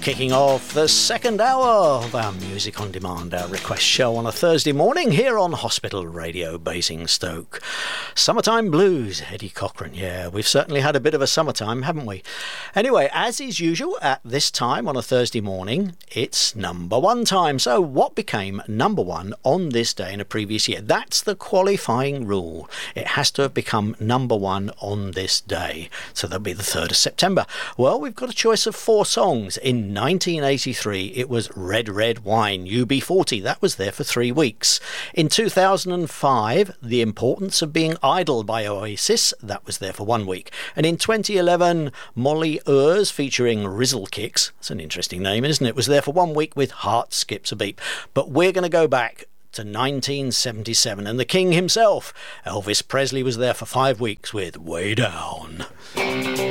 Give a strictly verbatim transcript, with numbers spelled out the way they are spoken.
Kicking off the second hour of our Music on Demand, our request show on a Thursday morning here on Hospital Radio Basingstoke. Summertime Blues, Eddie Cochran. Yeah, we've certainly had a bit of a summertime, haven't we? Anyway, as is usual at this time on a Thursday morning, it's number one time. So what became number one on this day in a previous year? That's the qualifying rule. It has to have become number one on this day. So that'll be the third of September. Well, we've got a choice of four songs. In nineteen eighty-three, it was Red Red Wine, U B forty. That was there for three weeks. In two thousand five, The Importance of Being Idle by Oasis. That was there for one week. And in twenty eleven, Molly Urs featuring Rizzle Kicks. That's an interesting name, isn't it? Was there for one week with Heart Skips a Beat. But we're going to go back to nineteen seventy-seven, and the King himself, Elvis Presley, was there for five weeks with Way Down.